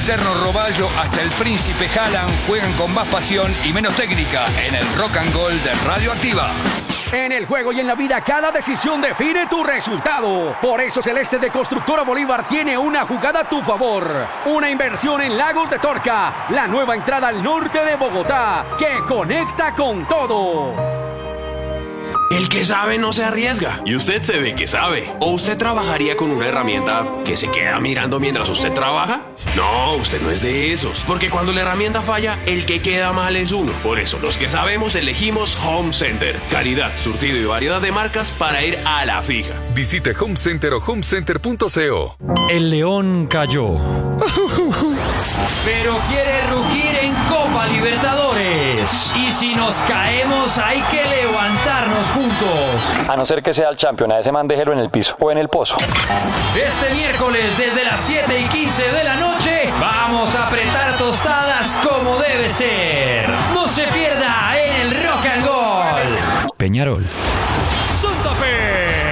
eterno Roballo hasta el príncipe Haaland juegan con más pasión y menos técnica en el Rock and Gold de Radioactiva. En el juego y en la vida, cada decisión define tu resultado. Por eso Celeste de Constructora Bolívar tiene una jugada a tu favor. Una inversión en Lagos de Torca, la nueva entrada al norte de Bogotá, que conecta con todo. El que sabe no se arriesga. Y usted se ve que sabe. ¿O usted trabajaría con una herramienta que se queda mirando mientras usted trabaja? No, usted no es de esos. Porque cuando la herramienta falla, el que queda mal es uno. Por eso, los que sabemos elegimos Home Center. Calidad, surtido y variedad de marcas para ir a la fija. Visite Home Center o homecenter.co. El León cayó. Pero quiere rugir en Copa Libertadores. Y si nos caemos, hay que levantarnos juntos. A no ser que sea el campeón, a ese man déjelo en el piso o en el pozo. Este miércoles, desde las 7:15 de la noche, vamos a apretar tostadas como debe ser. No se pierda en el Rock and Gold. Peñarol. Santa Fe.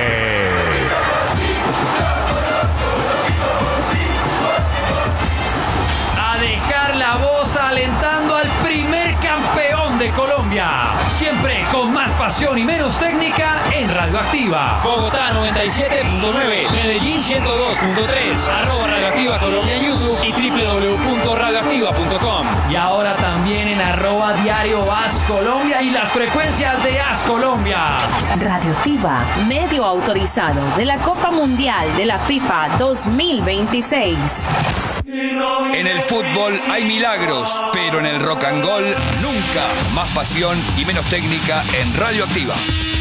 A dejar la voz alentando al primer campeón de Colombia. Siempre con más pasión y menos técnica en Radioactiva. Bogotá 97.9, Medellín 102.3, @Radioactiva Colombia en YouTube y www.radioactiva.com. Y ahora también en @diario As Colombia y las frecuencias de As Colombia. Radioactiva, medio autorizado de la Copa Mundial de la FIFA 2026. En el fútbol hay milagros, pero en el rock and roll nunca. Más pasión y menos técnica en Radioactiva.